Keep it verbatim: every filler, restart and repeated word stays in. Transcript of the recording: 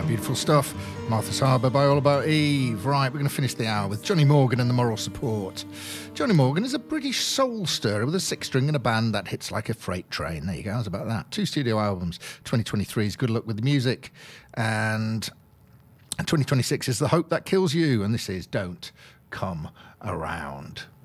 Beautiful stuff. Martha's Harbour by All About Eve. Right, we're going to finish the hour with Johnny Morgan and the Moral Support. Johnny Morgan is a British soul stirrer with a six-string and a band that hits like a freight train. There you go, how's about that? Two studio albums. twenty twenty-three is Good Luck with the Music. And twenty twenty-six is The Hope That Kills You. And this is Don't Come Around.